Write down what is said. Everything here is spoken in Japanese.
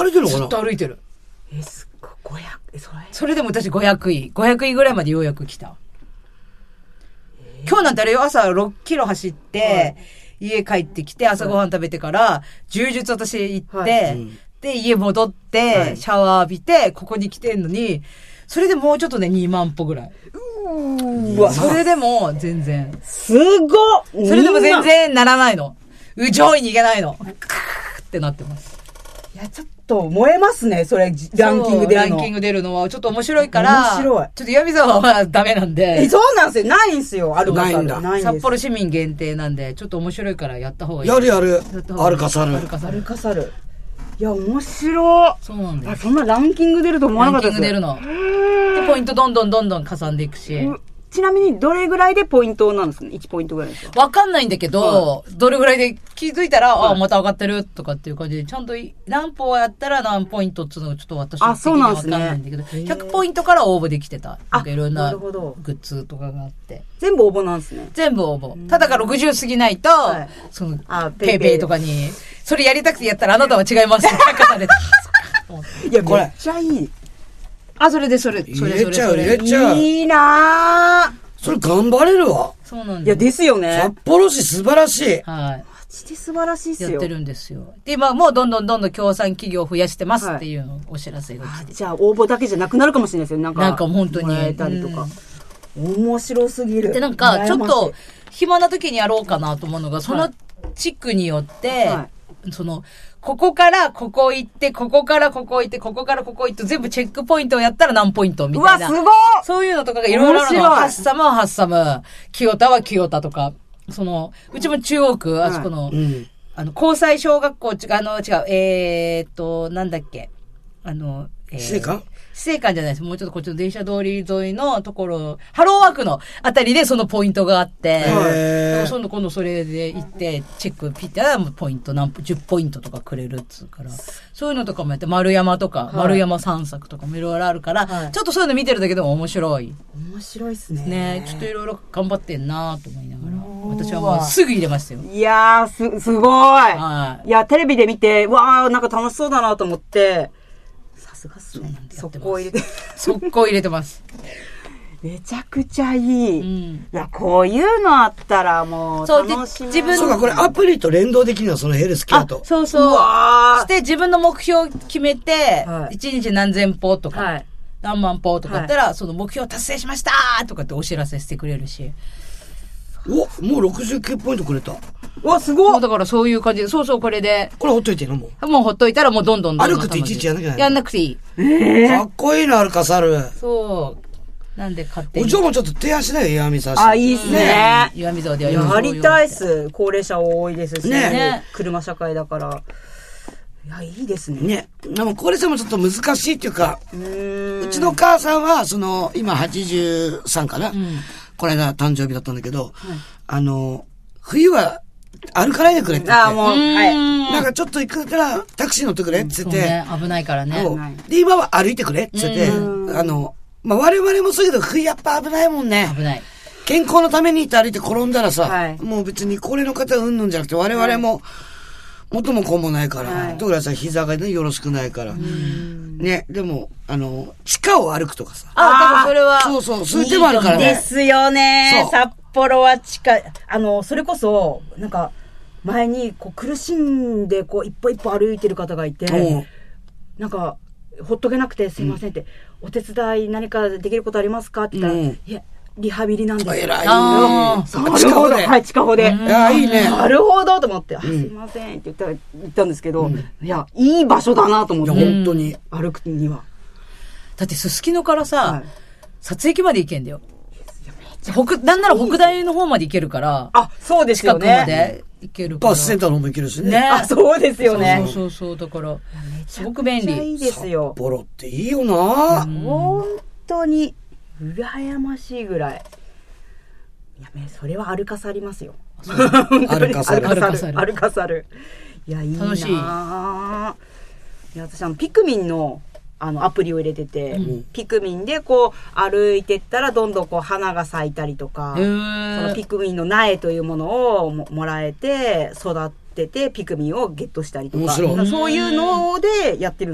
歩いてるのかな。 ずっと歩いてる。 すっごい500、 それでも私500位ぐらいまでようやく来た。今日なんてあれよ、朝6キロ走って、家帰ってきて朝ごはん食べてから、柔術私行って、で、家戻って、シャワー浴びて、ここに来てんのに、それでもうちょっとね、2万歩ぐらい。それでも全然。 すごっ。 それでも全然ならないの。上位に行けないの。クーってなってます。 いや、ちょっと燃えますね、それ、ランキング出るの。 ランキング出るのはちょっと面白いから、 面白い。 ちょっと岩見沢はダメなんで。 そうなんですよ。ないんですよ、アルカサル。 ないんだ。札幌市民限定なんで、ちょっと面白いからやった方がいい。 やる。アルカサル。 アルカサル。いや、面白い。 そうなんです。 そんなランキング出ると思わなかったです。 ランキング出るの。で、ポイントどんどんかさんでいくし。 ちなみにどれぐらいでポイントなんですかね ?1 ポイントぐらいですか？ わかんないんだけど、どれぐらいで気づいたら、また上がってるとかっていう感じで、ちゃんと何歩やったら何ポイントっていうのがちょっと私的にはわかんないんだけど、100ポイントから応募できてた。なんかいろんなグッズとかがあって。 全部応募なんですね。 全部応募。ただが60過ぎないと、その、ペイペイとかに、それやりたくてやったらあなたは違いますって書かれた。 いや、めっちゃいい。 それでそれ。 入れちゃう。 いいなぁ。 それ頑張れるわ。 そうなんです。 いや、ですよね。 札幌市素晴らしい。 はい。 マジで素晴らしいっすよ。 やってるんですよ。で、今もうどんどん協賛企業を増やしてますっていうのお知らせが来て。 じゃあ応募だけじゃなくなるかもしれないですよ。なんか本当に。 もらえたりとか。面白すぎる。 で、なんか、ちょっと、暇な時にやろうかなと思うのが、その地区によって、その、ここからここ行って、ここからここ行って、ここからここ行って、全部チェックポイントをやったら何ポイントみたいな。 うわ、すごい！ そういうのとかがいろいろあるの。ハッサムはハッサム、清田は清田とか、その、うちも中央区、あそこの、交際小学校、なんだっけ、 市政館？ 市政館じゃないです。もうちょっとこっちの電車通り沿いのところ、ハローワークのあたりでそのポイントがあって、今度それで行って、チェックピッてやったらポイント10ポイントとかくれるっつうから、そういうのとかもやって、丸山とか、丸山散策とかもいろいろあるから、ちょっとそういうの見てるだけでも面白い。 面白いっすね。 ね、ちょっといろいろ頑張ってんなと思いながら、私はもうすぐ入れましたよ。 いやー、すごい。いや、テレビで見て、わー、なんか楽しそうだなと思って、さすがっすね。速攻入れて。 速攻入れてます。 めちゃくちゃいい。いや、こういうのあったらもう楽しみ。 そうか、これアプリと連動できるの、そのヘルスケアと。 そうそう。して自分の目標を決めて、1日何千歩とか、何万歩とかだったら、その目標達成しましたとかってお知らせしてくれるし。 もう69ポイントくれた。 すごい。 だからそういう感じで、そうこれで。 これほっといていいのもうほっといたらもうどんどん歩くっていちいちやんなきゃいけない。 やんなくていい。 かっこいいな、アルカサル。 そう。なんで勝手に。 お嬢もちょっと提案しないよ、岩見さん。 いいっすね。 岩見沢でやりたいっす。高齢者多いですしね。車社会だから。いや、いいですね。 ね。でも高齢者もちょっと難しいっていうか、うちの母さんは、今83かな。この間誕生日だったんだけど、冬は歩かないでくれって言って。なんかちょっと行くからタクシー乗ってくれって言って。 危ないからね。 で、今は歩いてくれって言って、我々もそうだけど、冬やっぱ危ないもんね。 危ない。 健康のためにって歩いて転んだらさ、もう別に高齢の方うんぬんじゃなくて、我々も、元も子もないから、特にさ、膝がね、よろしくないから。ね、でも、地下を歩くとかさ。 だからそれは。 そういう手もあるからね。 ですよね。札幌は地下、それこそ、なんか、前に、苦しんで、一歩一歩歩いてる方がいて、なんか、ほっとけなくてすいませんって、お手伝い何かできることありますかって言ったら、いや、リハビリなんです。 偉いね。 地下歩で。はい、地下歩で。 いや、いいね。 なるほどと思って、すいませんって言ったんですけど、いや、いい場所だなと思って。 いや、本当に。 歩くには。 だって、すすきのからさ、撮影機まで行けんだよ。なんなら北大の方まで行けるから。 そうですよね。 近くまで行けるから。 バスセンターの方も行けるしね。 そうですよね。 そう、だから、すごく便利。 めっちゃいいですよ。 札幌っていいよな。 本当に。羨ましいぐらい。いや、それは歩かさりますよ。 歩かさる。いや、いいな。 楽しい。 いや、私、ピクミンの、アプリを入れてて、ピクミンで歩いてったらどんどん花が咲いたりとか、そのピクミンの苗というものをもらえて、育ってて、ピクミンをゲットしたりとか、そういうのでやってるん